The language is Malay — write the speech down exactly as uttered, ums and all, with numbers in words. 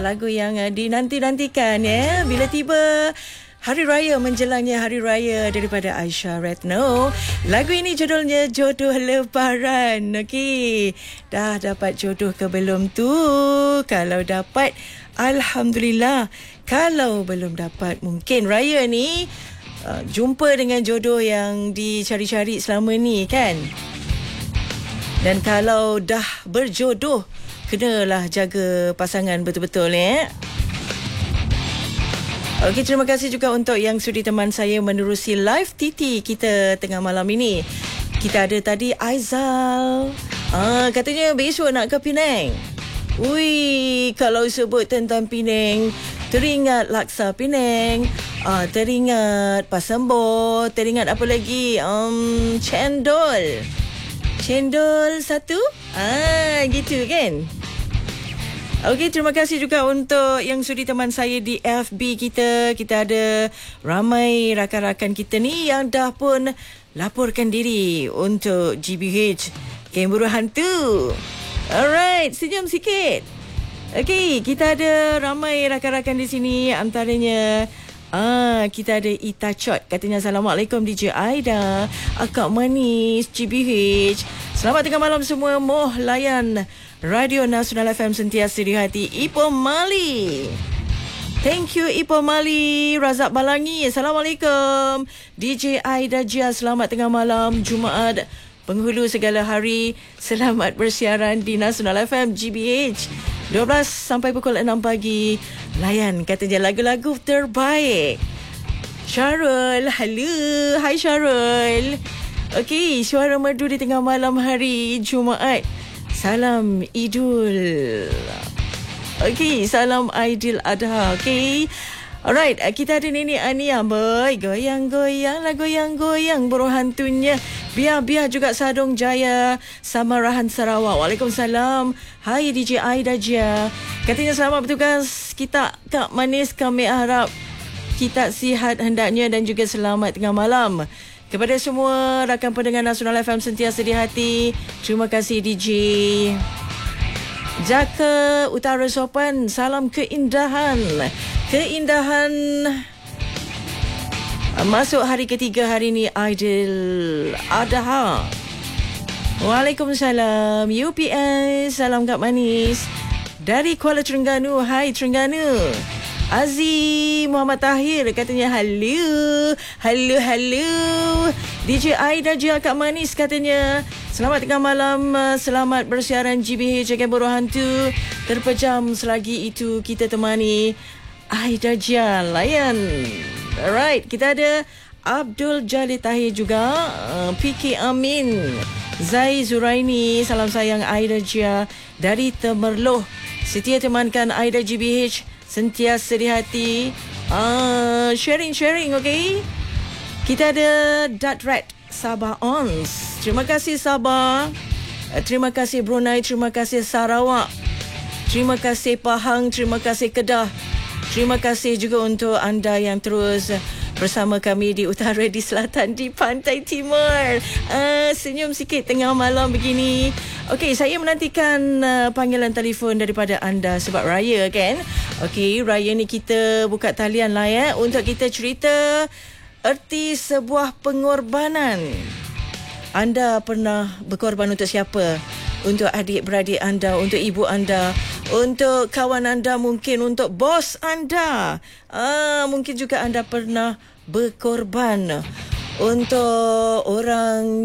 lagu yang uh, dinanti-nantikan ya. Bila tiba Hari Raya, menjelangnya Hari Raya daripada Aisyah Retno. Lagu ini judulnya Jodoh Lebaran. Okey, dah dapat jodoh ke belum tu? Kalau dapat, Alhamdulillah. Kalau belum dapat, mungkin Raya ni uh, jumpa dengan jodoh yang dicari-cari selama ni kan. Dan kalau dah berjodoh, kenalah jaga pasangan betul-betul ya. Okey, terima kasih juga untuk yang sudi teman saya menerusi live T T kita tengah malam ini. Kita ada tadi Aizal. Ah, katanya besok nak ke Penang. Ui, kalau sebut tentang Penang, teringat laksa Penang, ah, teringat Pasembo, teringat apa lagi? Um, cendol. Cendol satu? Ah, gitu kan? Okey, terima kasih juga untuk yang sudi teman saya di F B kita. Kita ada ramai rakan-rakan kita ni yang dah pun laporkan diri untuk G B H Geng Buruh Hantu. Alright, senyum sikit. Okey, kita ada ramai rakan-rakan di sini, antaranya Ah, kita ada Ita Chot. Katanya Assalamualaikum D J Aida, Akak Manis, G B H. Selamat tengah malam semua. Moh layan Radio Nasional F M sentiasa di hati. Ipoh Mali. Thank you Ipoh Mali. Razak Balangi, Assalamualaikum. D J Aida Jia, selamat tengah malam. Jumaat penghulu segala hari. Selamat bersiaran di Nasional F M G B H. dua belas sampai pukul enam pagi. Layan katanya lagu-lagu terbaik. Syarul, halo. Hai Syarul. Okey, suara merdu di tengah malam hari Jumaat. Salam Idul. Okey, salam Aidil Adha. Okey. Alright, kita ada Nenek Ania. Boy, goyang-goyang lah, goyang-goyang buruh hantunya. Biar-biar juga Sadong Jaya, Samarahan Sarawak. Waalaikumsalam. Hai D J Aida Jia. Katanya selamat bertugas. Kita Kak Manis, kami harap kita sihat hendaknya dan juga selamat tengah malam. Kepada semua rakan pendengar Nasional F M sentiasa di hati. Terima kasih D J. Jaka Utara Sopan, salam keindahan. Keindahan masuk hari ketiga hari ini Aidil Adha. Waalaikumsalam. U P S, salam Kak Manis. Dari Kuala Terengganu, hai Terengganu. Aziz Muhammad Tahir katanya halo. Halo, halo. D J Aida Jia, Kak Manis katanya selamat tengah malam, selamat bersiaran G B H Geng Buruh Hantu. Terpejam selagi itu kita temani Aida Jia, layan. Alright, kita ada Abdul Jalil Tahir juga, uh, P K Amin, Zai Zuraini, salam sayang Aida Jia dari Temerloh. Setia temankan Aida G B H, sentiasa di hati. Uh, sharing-sharing, okay? Kita ada Datrat Sabah Ons. Terima kasih Sabah. Uh, terima kasih Brunei. Terima kasih Sarawak. Terima kasih Pahang. Terima kasih Kedah. Terima kasih juga untuk anda yang terus bersama kami di utara, di selatan, di pantai timur. Uh, senyum sikit tengah malam begini. Okey, saya menantikan uh, panggilan telefon daripada anda sebab raya kan. Okey, raya ni kita buka talian lah ya untuk kita cerita erti sebuah pengorbanan. Anda pernah berkorban untuk siapa? Untuk adik-beradik anda, untuk ibu anda, untuk kawan anda, mungkin untuk bos anda. Ah, mungkin juga anda pernah berkorban untuk orang